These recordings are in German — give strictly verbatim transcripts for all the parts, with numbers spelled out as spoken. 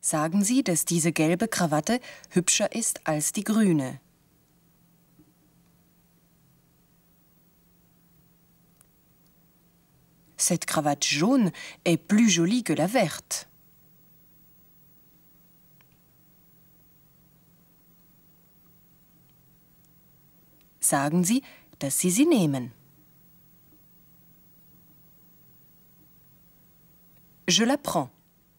Sagen Sie, dass diese gelbe Krawatte hübscher ist als die grüne. Cette cravate jaune est plus jolie que la verte. Sagen Sie, dass Sie sie nehmen. Je la prends.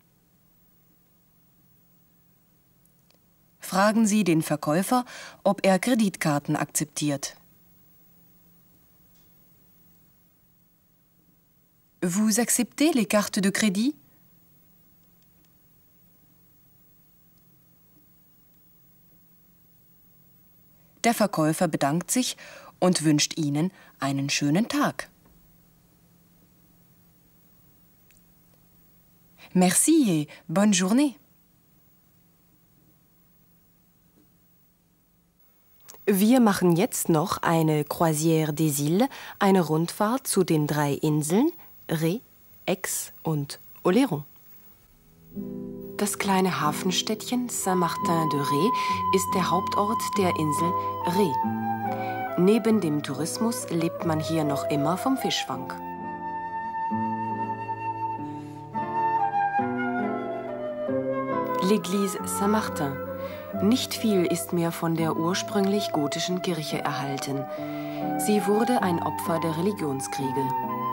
Fragen Sie den Verkäufer, ob er Kreditkarten akzeptiert. Vous acceptez les cartes de crédit? Der Verkäufer bedankt sich und wünscht Ihnen einen schönen Tag. Merci et bonne journée. Wir machen jetzt noch eine Croisière des Îles, eine Rundfahrt zu den drei Inseln Ré, Aix und Oléron. Das kleine Hafenstädtchen Saint-Martin-de-Ré ist der Hauptort der Insel Ré. Neben dem Tourismus lebt man hier noch immer vom Fischfang. L'église Saint-Martin. Nicht viel ist mehr von der ursprünglich gotischen Kirche erhalten. Sie wurde ein Opfer der Religionskriege.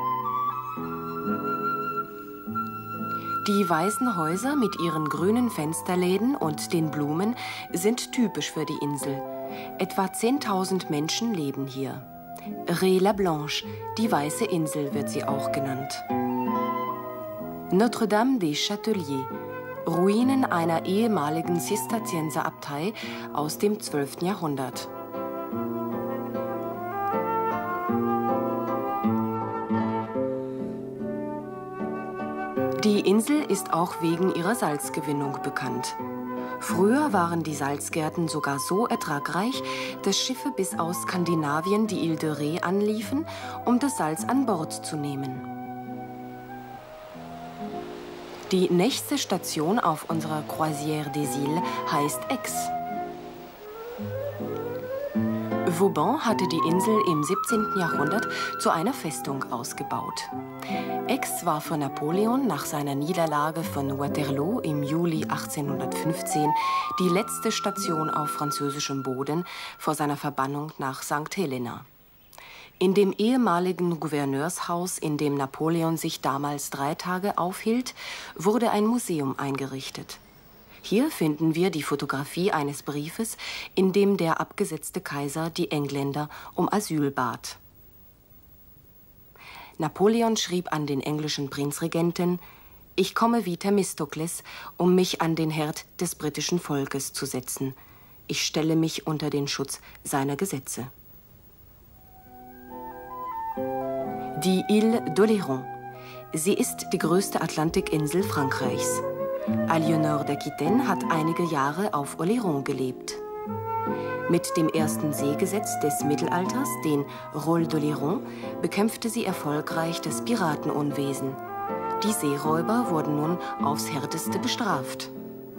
Die weißen Häuser mit ihren grünen Fensterläden und den Blumen sind typisch für die Insel. Etwa zehntausend Menschen leben hier. Ré-la-Blanche, die weiße Insel wird sie auch genannt. Notre-Dame des Châteliers, Ruinen einer ehemaligen Zisterzienserabtei aus dem zwölften Jahrhundert. Die Insel ist auch wegen ihrer Salzgewinnung bekannt. Früher waren die Salzgärten sogar so ertragreich, dass Schiffe bis aus Skandinavien die Ile de Ré anliefen, um das Salz an Bord zu nehmen. Die nächste Station auf unserer Croisière des Îles heißt Aix. Vauban hatte die Insel im siebzehnten Jahrhundert zu einer Festung ausgebaut. Aix war für Napoleon nach seiner Niederlage von Waterloo im Juli achtzehnhundertfünfzehn die letzte Station auf französischem Boden vor seiner Verbannung nach Sankt Helena. In dem ehemaligen Gouverneurshaus, in dem Napoleon sich damals drei Tage aufhielt, wurde ein Museum eingerichtet. Hier finden wir die Fotografie eines Briefes, in dem der abgesetzte Kaiser die Engländer um Asyl bat. Napoleon schrieb an den englischen Prinzregenten: Ich komme wie Themistokles, um mich an den Herd des britischen Volkes zu setzen. Ich stelle mich unter den Schutz seiner Gesetze. Die Ile d'Oléron. Sie ist die größte Atlantikinsel Frankreichs. Aliénor d'Aquitaine hat einige Jahre auf Oléron gelebt. Mit dem ersten Seegesetz des Mittelalters, den Rôle d'Oléron, bekämpfte sie erfolgreich das Piratenunwesen. Die Seeräuber wurden nun aufs Härteste bestraft.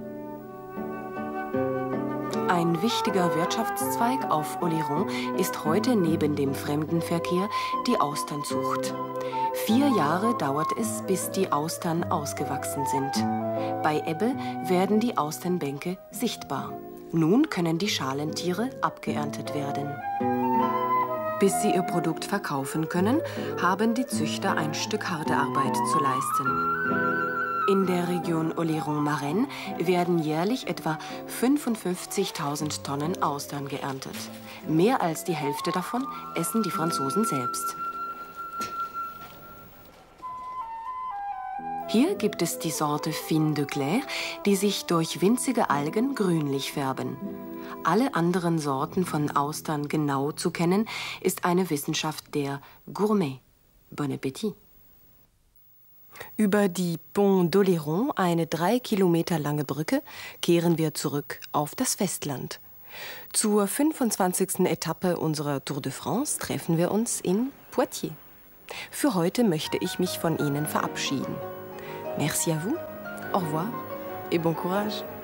Ein wichtiger Wirtschaftszweig auf Oléron ist heute neben dem Fremdenverkehr die Austernzucht. Vier Jahre dauert es, bis die Austern ausgewachsen sind. Bei Ebbe werden die Austernbänke sichtbar. Nun können die Schalentiere abgeerntet werden. Bis sie ihr Produkt verkaufen können, haben die Züchter ein Stück harte Arbeit zu leisten. In der Region Oléron-Marennes werden jährlich etwa fünfundfünfzigtausend Tonnen Austern geerntet. Mehr als die Hälfte davon essen die Franzosen selbst. Hier gibt es die Sorte Fine de Clair, die sich durch winzige Algen grünlich färben. Alle anderen Sorten von Austern genau zu kennen, ist eine Wissenschaft der Gourmet. Bon appétit! Über die Pont d'Oléron, eine drei Kilometer lange Brücke, kehren wir zurück auf das Festland. Zur fünfundzwanzigsten Etappe unserer Tour de France treffen wir uns in Poitiers. Für heute möchte ich mich von Ihnen verabschieden. Merci à vous, au revoir et bon courage.